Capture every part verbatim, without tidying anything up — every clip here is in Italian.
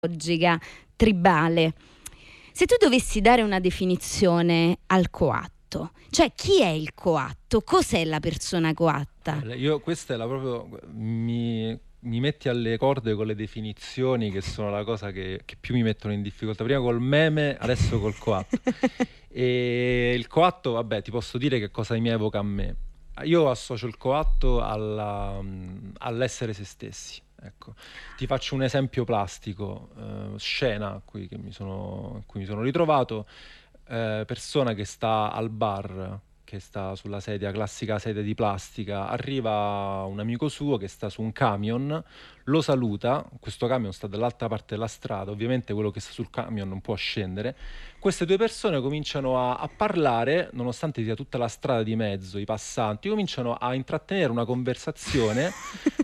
logica tribale. Se tu dovessi dare una definizione al coatto, cioè chi è il coatto? Cos'è la persona coatta? Io questa è la proprio mi, mi metti alle corde con le definizioni, che sono la cosa che, che più mi mettono in difficoltà. Prima col meme, adesso col coatto. E il coatto, vabbè, ti posso dire che cosa mi evoca a me. Io associo il coatto alla, all'essere se stessi. Ecco, ti faccio un esempio plastico, eh, scena a cui, che mi sono, in cui mi sono ritrovato, eh, persona che sta al bar, che sta sulla sedia, classica sedia di plastica, arriva un amico suo che sta su un camion, lo saluta, questo camion sta dall'altra parte della strada, ovviamente quello che sta sul camion non può scendere, queste due persone cominciano a, a parlare, nonostante sia tutta la strada di mezzo, i passanti, cominciano a intrattenere una conversazione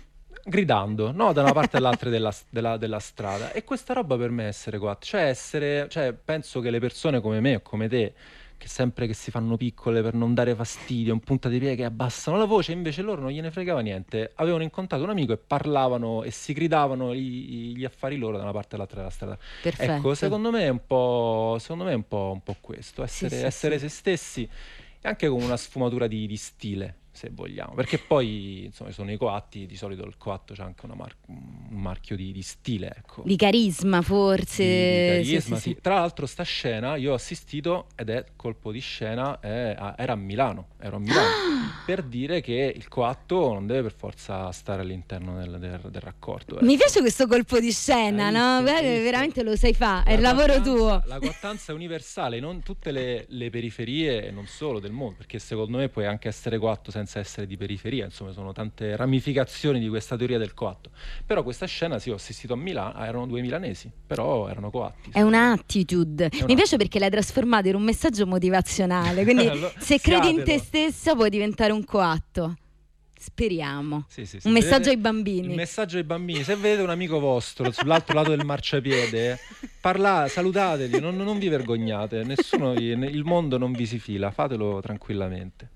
gridando, no, da una parte all'altra della, della, della strada. E questa roba per me è essere coatto, cioè essere, cioè penso che le persone come me o come te, che sempre che si fanno piccole per non dare fastidio, un punta di piede che abbassano la voce, invece loro non gliene fregava niente, avevano incontrato un amico e parlavano e si gridavano gli, gli affari loro da una parte all'altra della strada. Perfetto. Ecco, secondo me è un po', secondo me è un po', un po' questo, essere, Sì, sì, essere sì. se stessi, e anche con una sfumatura di, di stile, se vogliamo, perché poi insomma sono i coatti, di solito il coatto c'è anche una mar- un marchio di, di stile, ecco, Di carisma forse. di, di Sì, carisma, sì, sì. sì. Tra l'altro sta scena io ho assistito, ed è colpo di scena, è a- era a Milano, ero a Milano, per dire che il coatto non deve per forza stare all'interno del, del- del raccordo, Mi ecco. piace questo colpo di scena, Hai no? visto? Hai Beh, visto? veramente lo sai fare, è La il lavoro coattanza- tuo. La coattanza è universale, non tutte le, le periferie, e non solo del mondo, perché secondo me puoi anche essere coatto senza essere di periferia, insomma sono tante ramificazioni di questa teoria del coatto. Però questa scena, sì, ho assistito a Milano, ah, erano due milanesi, però erano coatti. È una attitude. Mi piace perché l'hai trasformato in un messaggio motivazionale, quindi Allora, se credi in te siatelo. stessa puoi diventare un coatto. Speriamo. Sì, sì, sì. Un messaggio Vedete- ai bambini. Il messaggio ai bambini: se vedete un amico vostro sull'altro lato del marciapiede, parla, salutategli, non, non vi vergognate, nessuno vi- il mondo non vi si fila, fatelo tranquillamente.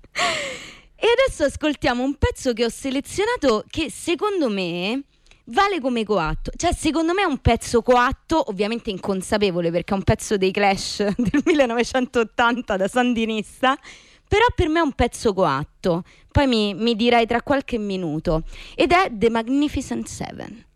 E adesso ascoltiamo un pezzo che ho selezionato che secondo me vale come coatto. Cioè secondo me è un pezzo coatto, ovviamente inconsapevole perché è un pezzo dei Clash del millenovecentottanta da sandinista, però per me è un pezzo coatto. Poi mi, mi dirai tra qualche minuto. Ed è The Magnificent Seven.